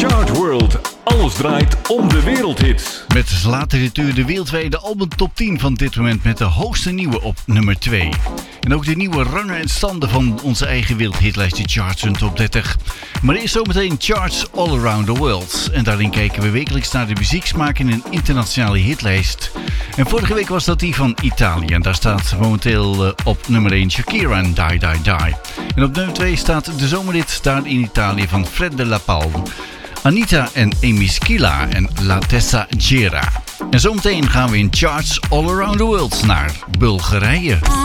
Chart World. Alles draait om de wereldhits. Met later dit uur de wereldwijde albumtop 10 van dit moment met de hoogste nieuwe op nummer 2. En ook de nieuwe rangen en standen van onze eigen wereldhitlijst, die Charts en Top 30. Maar eerst zometeen Charts All Around the World. En daarin kijken we wekelijks naar de muzieksmaak in een internationale hitlijst. En vorige week was dat die van Italië. En daar staat momenteel op nummer 1 Shakira en Die Die Die. En op nummer 2 staat de zomerhit daar in Italië van Fred de la Palme. Anita en Amy Schilla en La Testa Gera. En zometeen gaan we in Charts All Around the World naar Bulgarije.